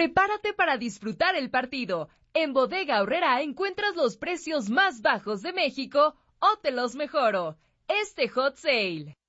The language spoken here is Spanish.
Prepárate para disfrutar el partido. En Bodega Aurrerá encuentras los precios más bajos de México o te los mejoro. Este Hot Sale.